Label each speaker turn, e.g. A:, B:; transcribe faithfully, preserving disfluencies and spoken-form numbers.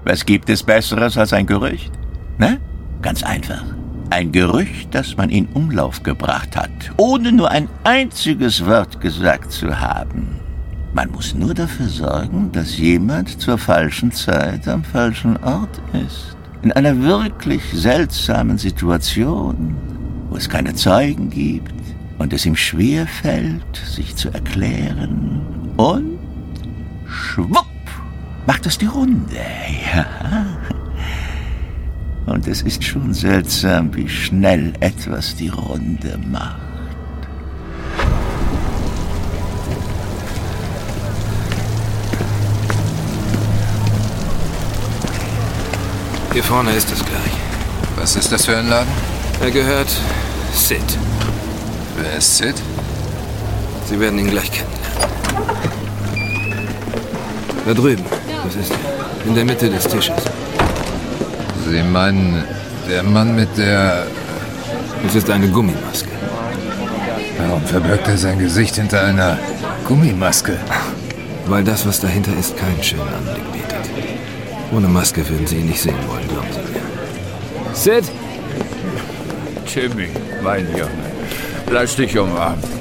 A: Was gibt es Besseres als ein Gerücht? Ne? Ganz einfach. Ein Gerücht, das man in Umlauf gebracht hat, ohne nur ein einziges Wort gesagt zu haben. Man muss nur dafür sorgen, dass jemand zur falschen Zeit am falschen Ort ist. In einer wirklich seltsamen Situation, wo es keine Zeugen gibt und es ihm schwerfällt, sich zu erklären. Und schwupp macht es die Runde. Ja. Und es ist schon seltsam, wie schnell etwas die Runde macht.
B: Hier vorne ist es gleich.
C: Was ist das für ein Laden?
B: Er gehört Sid.
C: Wer ist Sid?
B: Sie werden ihn gleich kennenlernen. Da drüben, das ist er. In der Mitte des Tisches.
C: Sie meinen, der Mann mit der...
B: Es ist eine Gummimaske.
C: Warum verbirgt er sein Gesicht hinter einer Gummimaske?
B: Weil das, was dahinter ist, keinen schönen Anblick bietet. Ohne Maske würden Sie ihn nicht sehen wollen, glauben Sie mir. Sid!
D: Jimmy, mein Junge, lass dich umarmen.